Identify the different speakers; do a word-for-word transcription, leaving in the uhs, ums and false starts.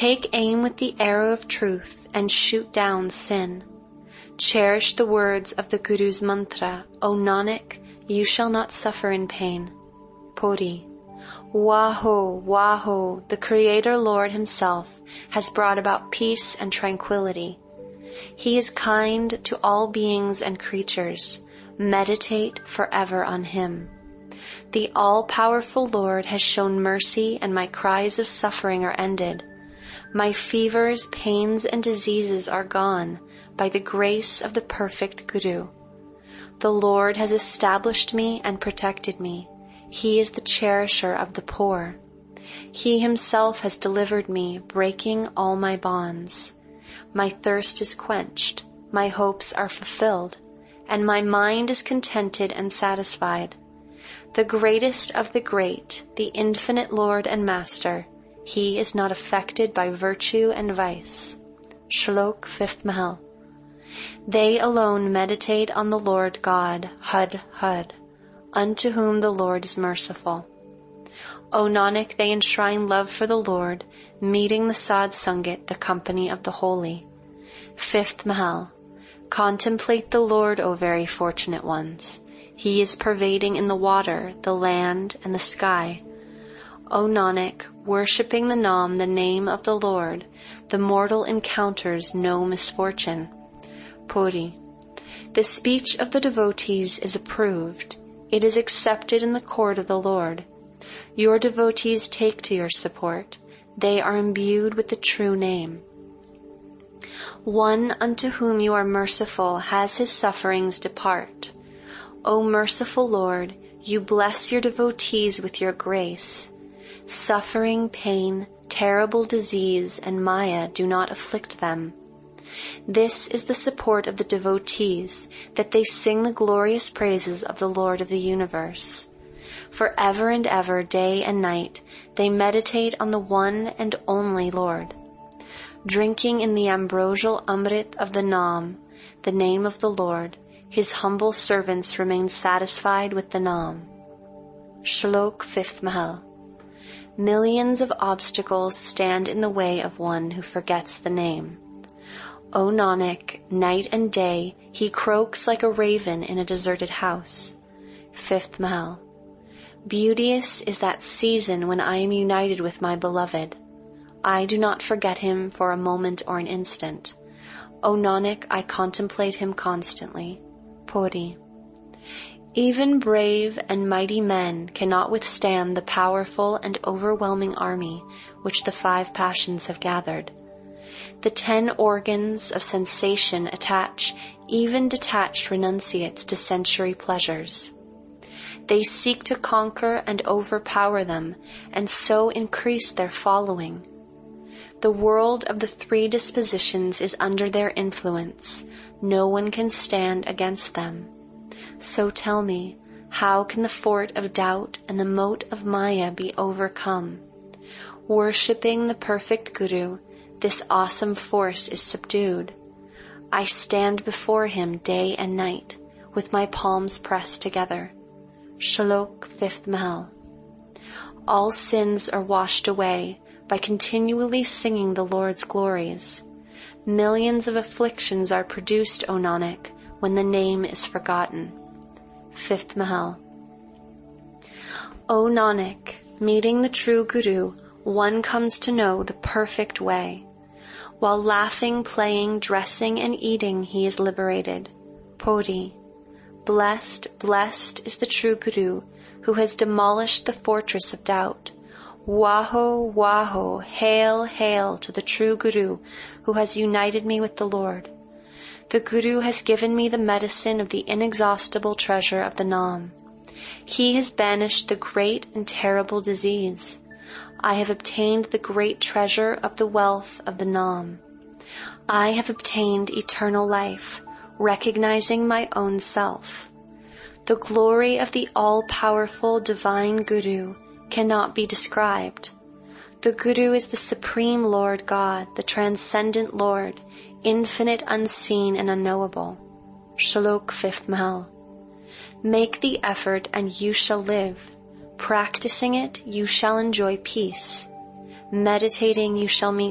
Speaker 1: Take aim with the arrow of truth and shoot down sin. Cherish the words of the Guru's mantra, O Nanak, you shall not suffer in pain. Puri. Waho, Waho, the Creator Lord Himself has brought about peace and tranquility. He is kind to all beings and creatures. Meditate forever on Him. The all-powerful Lord has shown mercy, and my cries of suffering are ended. My fevers, pains, and diseases are gone by the grace of the perfect Guru. The Lord has established me and protected me. He is the cherisher of the poor. He Himself has delivered me, breaking all my bonds. My thirst is quenched, my hopes are fulfilled, and my mind is contented and satisfied. The greatest of the great, the infinite Lord and Master, He is not affected by virtue and vice. Shlok fifth Mahal. They alone meditate on the Lord God, Hud Hud, unto whom the Lord is merciful. O Nanak, they enshrine love for the Lord, meeting the Sad Sangat, the company of the holy. Fifth Mahal. Contemplate the Lord, O very fortunate ones. He is pervading in the water, the land, and the sky. O Nanak, worshipping the Nam, the name of the Lord, the mortal encounters no misfortune. Puri. The speech of the devotees is approved. It is accepted in the court of the Lord. Your devotees take to your support. They are imbued with the true name. One unto whom you are merciful has his sufferings depart. O merciful Lord, you bless your devotees with your grace. Suffering, pain, terrible disease, and Maya do not afflict them. This is the support of the devotees, that they sing the glorious praises of the Lord of the universe. For ever and ever, day and night, they meditate on the one and only Lord. Drinking in the ambrosial Amrit of the Nam, the name of the Lord, His humble servants remain satisfied with the Nam. Shlok fifth Mahal. Millions of obstacles stand in the way of one who forgets the name. O Nanak, night and day he croaks like a raven in a deserted house. Fifth Mahal. Beauteous is that season when I am united with my beloved. I do not forget him for a moment or an instant. O Nanak, I contemplate him constantly. Puri. Even brave and mighty men cannot withstand the powerful and overwhelming army which the five passions have gathered. The ten organs of sensation attach even detached renunciates to sensory pleasures. They seek to conquer and overpower them, and so increase their following. The world of the three dispositions is under their influence. No one can stand against them. So tell me, how can the fort of doubt and the moat of Maya be overcome? Worshipping the perfect Guru, this awesome force is subdued. I stand before him day and night, with my palms pressed together. Shlok fifth Mahal. All sins are washed away by continually singing the Lord's glories. Millions of afflictions are produced, O Nanak, when the name is forgotten. Fifth Mahal. O Nanak, meeting the true Guru, one comes to know the perfect way. While laughing, playing, dressing, and eating, he is liberated. Puri. Blessed, blessed is the true Guru, who has demolished the fortress of doubt. Waho, Waho, hail, hail to the true Guru, who has united me with the Lord. The Guru has given me the medicine of the inexhaustible treasure of the Nam. He has banished the great and terrible disease. I have obtained the great treasure of the wealth of the Nam. I have obtained eternal life, recognizing my own self. The glory of the all-powerful divine Guru cannot be described. The Guru is the Supreme Lord God, the Transcendent Lord, infinite, unseen, and unknowable. Shlok fifth Mahal. Make the effort and you shall live. Practicing it, you shall enjoy peace. Meditating, you shall meet